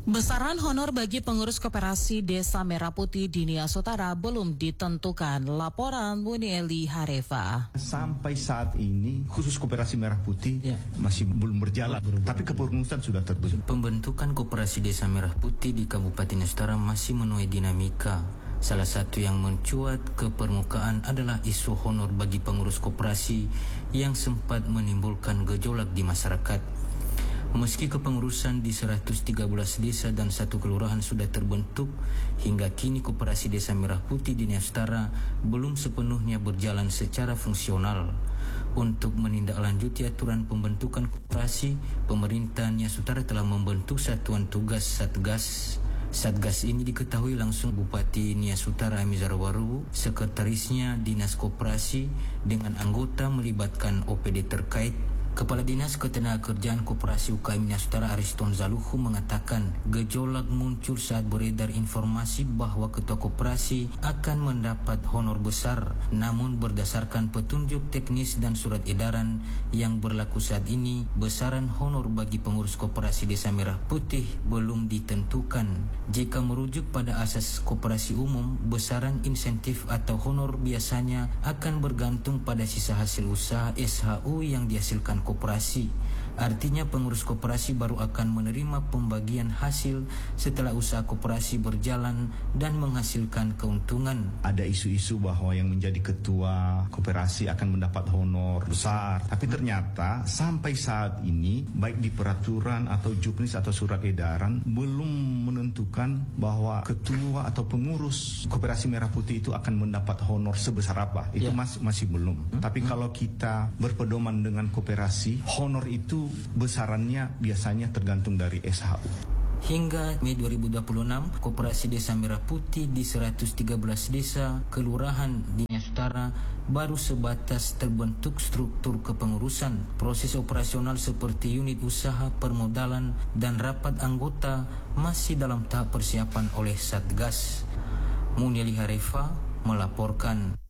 Besaran honor bagi pengurus koperasi Desa Merah Putih di Nias Utara belum ditentukan. Laporan Munieli Harefa. Sampai saat ini khusus koperasi Merah Putih masih belum berjalan, tapi kepengurusan sudah terbentuk. Pembentukan koperasi Desa Merah Putih di Kabupaten Nias Utara masih menuai dinamika. Salah satu yang mencuat ke permukaan adalah isu honor bagi pengurus koperasi yang sempat menimbulkan gejolak di masyarakat. Meski kepengurusan di 113 desa dan 1 kelurahan sudah terbentuk, hingga kini koperasi Desa Merah Putih di Nias Utara belum sepenuhnya berjalan secara fungsional. Untuk menindaklanjuti aturan pembentukan koperasi, pemerintah Nias Utara telah membentuk satuan tugas Satgas. Satgas ini diketahui langsung Bupati Nias Utara Amizar Waru, sekretarisnya Dinas Koperasi dengan anggota melibatkan OPD terkait. Kepala Dinas Ketenagakerjaan Koperasi UKM Nias Utara Ariston Zaluhu mengatakan gejolak muncul saat beredar informasi bahwa ketua koperasi akan mendapat honor besar, namun berdasarkan petunjuk teknis dan surat edaran yang berlaku saat ini, besaran honor bagi pengurus koperasi Desa Merah Putih belum ditentukan. Jika merujuk pada asas koperasi umum, besaran insentif atau honor biasanya akan bergantung pada sisa hasil usaha SHU yang dihasilkan koperasi. Artinya pengurus koperasi baru akan menerima pembagian hasil setelah usaha koperasi berjalan dan menghasilkan keuntungan. Ada isu-isu bahwa yang menjadi ketua koperasi akan mendapat honor besar, tapi ternyata sampai saat ini baik di peraturan atau juknis atau surat edaran belum menentukan bahwa ketua atau pengurus koperasi Merah Putih itu akan mendapat honor sebesar apa. Itu masih belum. Tapi kalau kita berpedoman dengan koperasi, honor itu besarannya biasanya tergantung dari SHU. Hingga Mei 2026, Koperasi Desa Merah Putih di 113 desa kelurahan di Nias Utara baru sebatas terbentuk struktur kepengurusan. Proses operasional seperti unit usaha, permodalan, dan rapat anggota masih dalam tahap persiapan oleh Satgas. Munieli Harefa melaporkan.